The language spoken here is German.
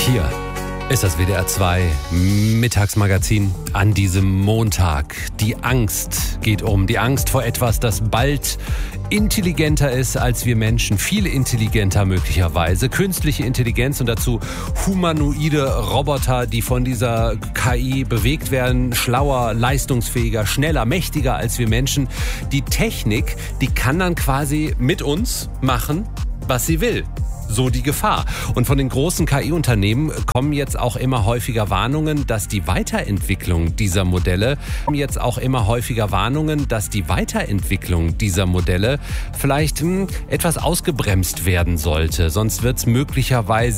Hier ist das WDR 2 Mittagsmagazin an diesem Montag. Die Angst geht um. Die Angst vor etwas, das bald intelligenter ist als wir Menschen. Viel intelligenter möglicherweise. Künstliche Intelligenz und dazu humanoide Roboter, die von dieser KI bewegt werden. Schlauer, leistungsfähiger, schneller, mächtiger als wir Menschen. Die Technik, die kann dann quasi mit uns machen, was sie will. So die Gefahr. Und von den großen KI-Unternehmen kommen jetzt auch immer häufiger Warnungen, dass die Weiterentwicklung dieser Modelle vielleicht etwas ausgebremst werden sollte. Sonst wird es möglicherweise